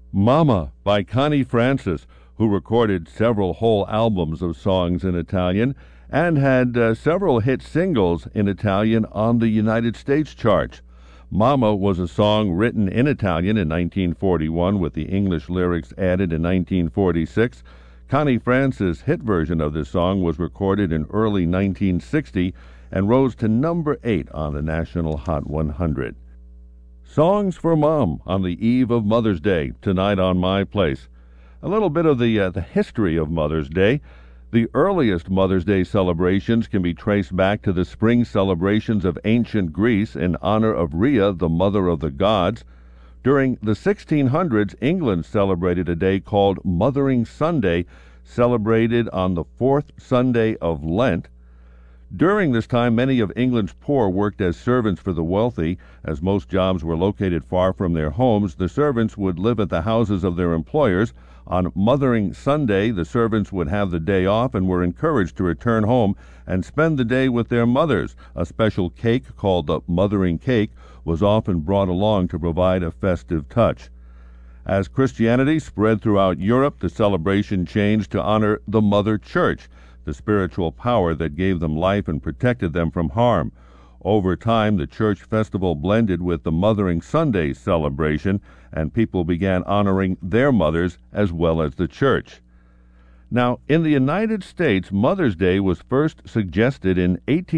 Mama by Connie Francis, who recorded several whole albums of songs in Italian and had several hit singles in Italian on the United States charts. Mama was a song written in Italian in 1941 with the English lyrics added in 1946. Connie Francis' hit version of this song was recorded in early 1960 and rose to number 8 on the National Hot 100. Songs for Mom on the eve of Mother's Day, tonight on My Place. A little bit of the history of Mother's Day. The earliest Mother's Day celebrations can be traced back to the spring celebrations of ancient Greece in honor of Rhea, the mother of the gods. During the 1600s, England celebrated a day called Mothering Sunday, celebrated on the fourth Sunday of Lent. During this time, many of England's poor worked as servants for the wealthy. As most jobs were located far from their homes, the servants would live at the houses of their employers. On Mothering Sunday, the servants would have the day off and were encouraged to return home and spend the day with their mothers. A special cake called the Mothering Cake was often brought along to provide a festive touch. As Christianity spread throughout Europe, the celebration changed to honor the Mother Church, the spiritual power that gave them life and protected them from harm. Over time, the church festival blended with the Mothering Sunday celebration, and people began honoring their mothers as well as the church. Now, in the United States, Mother's Day was first suggested in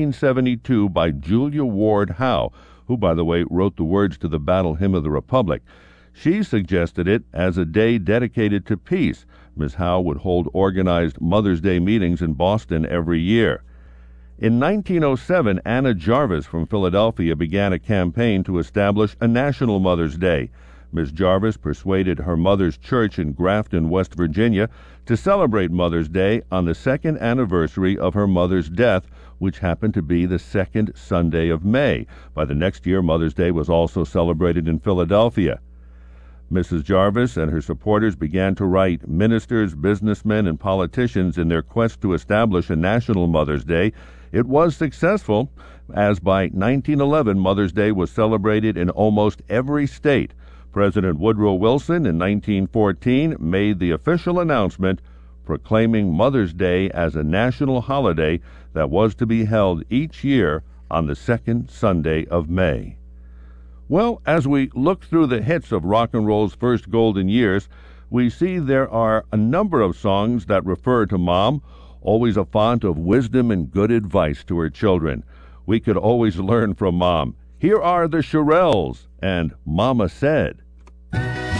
1872 by Julia Ward Howe, who, by the way, wrote the words to the Battle Hymn of the Republic. She suggested it as a day dedicated to peace. Ms. Howe would hold organized Mother's Day meetings in Boston every year. In 1907, Anna Jarvis from Philadelphia began a campaign to establish a National Mother's Day. Ms. Jarvis persuaded her mother's church in Grafton, West Virginia, to celebrate Mother's Day on the second anniversary of her mother's death, which happened to be the second Sunday of May. By the next year, Mother's Day was also celebrated in Philadelphia. Mrs. Jarvis and her supporters began to write ministers, businessmen, and politicians in their quest to establish a National Mother's Day. It was successful, as by 1911 Mother's Day was celebrated in almost every state. President Woodrow Wilson in 1914 made the official announcement proclaiming Mother's Day as a national holiday that was to be held each year on the second Sunday of May. Well, as we look through the hits of rock and roll's first golden years, we see there are a number of songs that refer to Mom, always a font of wisdom and good advice to her children. We could always learn from Mom. Here are the Shirelles and Mama Said.